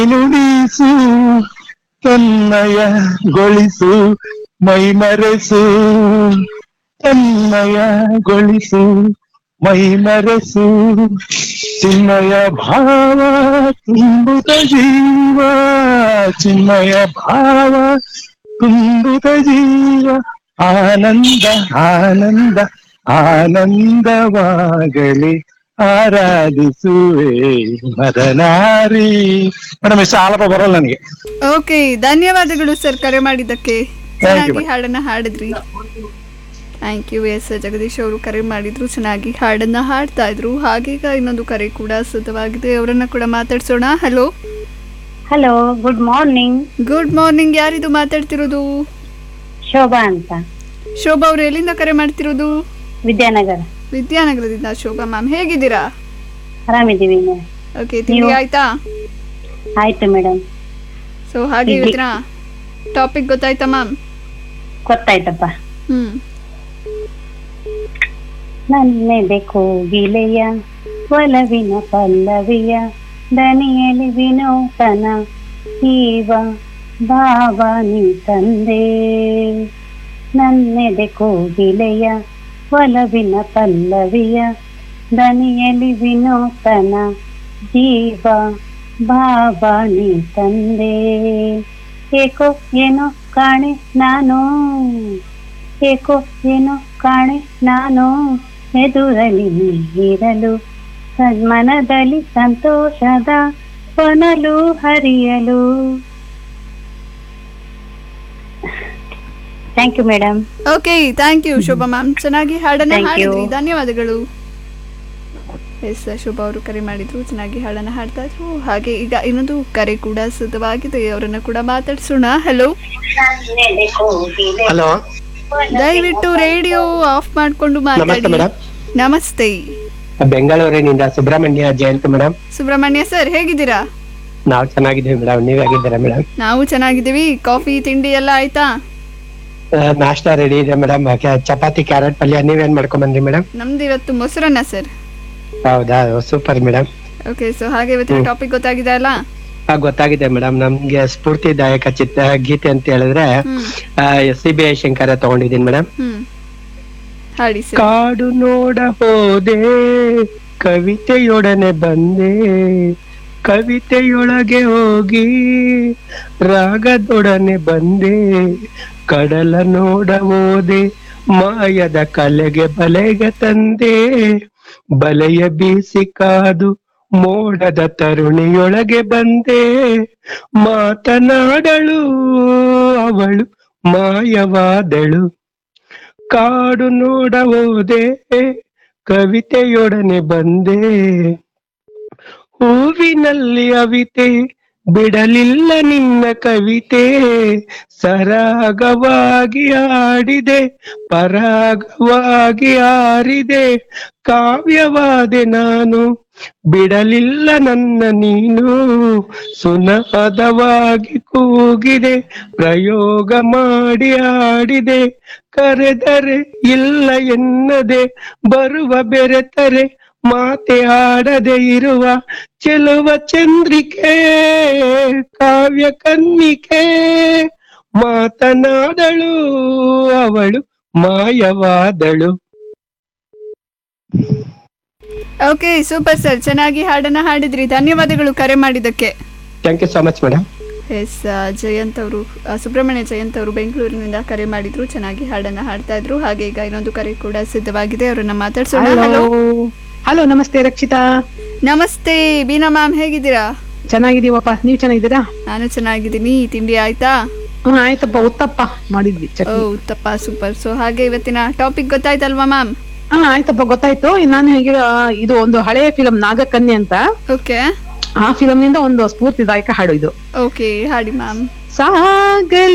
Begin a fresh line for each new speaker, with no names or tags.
ನುಡಿಸು ತನ್ನಯಗೊಳಿಸು ಮೈಮರೆಸು ತನ್ನಯಗೊಳಿಸು ಮೈಮರೆಸು ಚಿನ್ಮಯ ಭಾವ ತುಂಬುತ ಜೀವ ಚಿನ್ಮಯ ಭಾವ ತುಂಬುತ ಜೀವ ಆನಂದ ಆನಂದ ಆನಂದವಾಗಲಿ ಆರಾಧಿಸುವೆ ಮದನಾರಿ. ಮೇಡಮ್ ಇಷ್ಟು ಆಲಾಪ ಬರಲ್ಲ ನನಗೆ.
ಓಕೆ, ಧನ್ಯವಾದಗಳು ಸರ್ ಕರೆ ಮಾಡಿದ್ದಕ್ಕೆ. ಚೆನ್ನಾಗಿ ಹಾಡನ್ನ ಹಾಡಿದ್ರಿ. Thank you. ಎಸ್ ಜಗದೀಶ್ ಅವರು ಕರೆ ಮಾಡಿದ್ರು, ಚೆನ್ನಾಗಿ ಹಾಡನ್ನ ಹಾಡ್ತಾ ಇದ್ರು. ಹಾಗೀಗ ಇನ್ನೊಂದು ಕರೆ ಕೂಡ ಸಿದ್ಧವಾಗಿದೆ, ಅವರನ್ನ ಕೂಡ ಮಾತಾಡ್ಸೋಣ. Hello
hello, good morning.
Good morning. ಯಾರಿದು ಮಾತಾಡ್ತಿರೋದು?
ಶೋಭಾ ಅಂತ.
ಶೋಭಾ ಅವರು ಎಲ್ಲಿಂದ ಕರೆ ಮಾಡ್ತಿರೋದು?
ವಿದ್ಯಾನಗರ.
ವಿದ್ಯಾನಗರದಿಂದ. ಶೋಭಾ ಮ್ಯಾಮ್ ಹೇಗಿದ್ದೀರಾ?
ಆರಾಮಿದ್ದೀವಿ.
ಓಕೆ, ತಿಂಡಿ ಆಯ್ತಾ?
ಆಯ್ತು ಮೇಡಮ್.
ಸೊ ಹಾಗೆ ಇವತ್ತಿನ ಟಾಪಿಕ್ ಗೊತ್ತಾಯ್ತಾ ಮ್ಯಾಮ್?
ಗೊತ್ತಾಯ್ತಪ್ಪ. ನನ್ನೆದೆ ಕೋಗಿಲೆಯ ಒಲವಿನ ಪಲ್ಲವಿಯ ದನಿಯಲಿ ವಿನೂತನ ಜೀವ ಭಾವ ನೀ ತಂದೆ. ನನ್ನೆದೆ ಕೋಗಿಲೆಯ ಒಲವಿನ ಪಲ್ಲವಿಯ ದನಿಯಲಿ ವಿನೂತನ ಜೀವ ಭಾವ ನೀ ತಂದೆ. ಏಕೋ ಏನೋ ಕಾಣೆ ನಾನು, ಏಕೋ ಏನೋ ಕಾಣೆ ನಾನು, ಎದುರಲಿ ನೀರಲು ಸನ್ಮನದಲ್ಲಿ ಸಂತೋಷದ ಹೊನಲು ಹರಿಯಲು. Thank you madam.
Okay, thank you Shobha ma'am. ಚೆನ್ನಾಗಿ ಹಾಡನ್ನ ಹಾಡಿದ್ರಿ, ಧನ್ಯವಾದಗಳು. ಎಸ್, ಶೋಭಾ ಅವರು ಕರೆ ಮಾಡಿದ್ರು, ಚೆನ್ನಾಗಿ ಹಾಡನ್ನ ಹಾಡ್ತಾ ಇದ್ರು. ಹಾಗೆ ಈಗ ಇನ್ನೊಂದು ಕರೆ ಕೂಡ ಸಿದ್ಧವಾಗಿದೆ, ಅವರನ್ನ ಕೂಡ ಮಾತಾಡ್ಸೋಣ. ಹಲೋ
ಹಲೋ,
ದಯವಿಟ್ಟು ರೇಡಿಯೋ ಆಫ್ ಮಾಡ್ಕೊಂಡು ಮಾತಾಡಿ. ನಮಸ್ತೆ.
ಬೆಂಗಳೂರಿನಿಂದ ಸುಬ್ರಹ್ಮಣ್ಯ ಜಯಂತ್ ಮೇಡಮ್.
ಸುಬ್ರಹ್ಮಣ್ಯ ಸರ್ ಹೇಗಿದ್ದೀರಾ?
ನಾವು ಚೆನ್ನಾಗಿದ್ದೀವಿ ಮೇಡಮ್, ನೀವ್ ಹೇಗಿದ್ದೀರಾ ಮೇಡಮ್?
ನಾವು ಚೆನ್ನಾಗಿದ್ದೀವಿ. ಕಾಫಿ ತಿಂಡಿ ಎಲ್ಲ ಆಯ್ತಾ?
ನಾಷ್ಟಾ ರೆಡಿ ಇದೆ ಮೇಡಮ್. ಚಪಾತಿ ಕ್ಯಾರೆಟ್ ಪಲ್ಯ, ನೀವೇನ್ ಮಾಡ್ಕೊಂಡ್ ಬಂದ್ರಿ ಮೇಡಮ್?
ನಮ್ದು ಇವತ್ತು ಮೊಸರನ್ನ ಸರ್.
ಹೌದಾ, ಸೂಪರ್ ಮೇಡಮ್.
ಓಕೆ, ಸೊ ಹಾಗೆ ಇವತ್ತಿನ ಟಾಪಿಕ್ ಗೊತ್ತಾಗಿದೆ ಅಲ್ಲ?
ಗೊತ್ತಾಗಿದೆ ಮೇಡಮ್. ನಮ್ಗೆ ಸ್ಫೂರ್ತಿದಾಯಕ ಗೀತೆ ಅಂತ ಹೇಳಿದ್ರೆ SPB ಶಂಕರ ತಗೊಂಡಿದ್ದೀನಿ ಮೇಡಮ್.
ಹಾಡಿ ಸರ್.
ಕಾಡು ನೋಡ ಹೋದೆ, ಕವಿತೆಯೊಡನೆ ಬಂದೆ, ಕವಿತೆಯೊಳಗೆ ಹೋಗಿ ರಾಗದೊಡನೆ ಬಂದೆ, ಕಡಲ ನೋಡ ಹೋದೆ, ಮಾಯದ ಕಲೆಗೆ ಬಲೆಗೆ ತಂದೆ, ಬಲೆಯ ಬೀಸಿ ಕಾದು ಮೋಡದ ತರುಣಿಯೊಳಗೆ ಬಂದೆ, ಮಾತನಾಡಳು ಅವಳು ಮಾಯವಾದಳು. ಕಾಡು ನೋಡ ಹೋದೆ, ಕವಿತೆಯೊಡನೆ ಬಂದೆ, ಹೂವಿನಲ್ಲಿ ಅವಿತೆ ಬಿಡಲಿಲ್ಲ ನಿನ್ನ ಕವಿತೆ, ಸರಾಗವಾಗಿ ಆಡಿದೆ ಪರಾಗವಾಗಿ ಆರಿದೆ, ಕಾವ್ಯವಾದೆ ನಾನು ಬಿಡಲಿಲ್ಲ ನನ್ನ ನೀನು, ಸುನಾದವಾಗಿ ಕೂಗಿದೆ ಪ್ರಯೋಗ ಮಾಡಿ ಆಡಿದೆ, ಕರೆದರೆ ಇಲ್ಲ ಎನ್ನದೆ ಬರುವ ಬೆರೆತರೆ ಮಾತೆ ಆಡದೆ ಇರುವ ಚೆಲುವ ಚಂದ್ರಿಕೆ ಕಾವ್ಯ ಕನ್ನಿಕೆ, ಮಾತನಾಡಳು ಅವಳು ಮಾಯವಾದಳು.
ಓಕೆ, ಸೂಪರ್ ಸರ್, ಚೆನ್ನಾಗಿ ಹಾಡನ್ನ ಹಾಡಿದ್ರಿ, ಧನ್ಯವಾದಗಳು ಕರೆ ಮಾಡಿದ್ದಕ್ಕೆ.
Thank you so much madam.
S, Jayant ಅವರು, ಸುಬ್ರಹ್ಮಣ್ಯ ಜಯಂತ್ ಅವರು ಬೆಂಗಳೂರಿನಿಂದ ಕರೆ ಮಾಡಿದ್ರು, ಚೆನ್ನಾಗಿ ಹಾಡನ್ನ ಹಾಡ್ತಾ ಇದ್ರು. ಹಾಗೆ ಈಗ ಇನ್ನೊಂದು ಕರೆ ಕೂಡ ಸಿದ್ಧವಾಗಿದೆ, ಅವರನ್ನ ಮಾತಾಡ್ಸೋಣ. ಹಲೋ
ಹಲೋ, ನಮಸ್ತೆ ರಕ್ಷಿತಾ.
ನಮಸ್ತೆ ಬೀನಾ ಮ್ಯಾಮ್, ಹೇಗಿದ್ದೀರಾ?
ಚೆನ್ನಾಗಿದ್ದೀವಪ್ಪ, ನೀವ್ ಚೆನ್ನಾಗಿದ್ದೀರಾ?
ನಾನು ಚೆನ್ನಾಗಿದ್ದೀನಿ. ತಿಂಡಿ ಆಯ್ತಾ?
ಆಯ್ತಪ್ಪ, ಉತ್ತಪ್ಪ ಮಾಡಿದ್ವಿ.
ಉತ್ತಪ್ಪ, ಸೂಪರ್. ಸೊ ಹಾಗೆ ಇವತ್ತಿನ ಟಾಪಿಕ್ ಗೊತ್ತಾಯ್ತಲ್ವಾ ಮ್ಯಾಮ್?
ಆಯ್ತಪ್ಪ, ಗೊತ್ತಾಯ್ತು. ನಾನು ಹೇಗೆ ಇದು ಒಂದು ಹಳೆಯ ಫಿಲಂ ನಾಗಕನ್ಯೆ ಅಂತ.
ಓಕೆ,
ಆ ಫಿಲಂ ನಿಂದ ಒಂದು ಸ್ಫೂರ್ತಿದಾಯಕ ಹಾಡು ಇದು.
ಓಕೆ, ಹಾಡಿ ಮ್ಯಾಮ್.
ಸಾಗಲಿ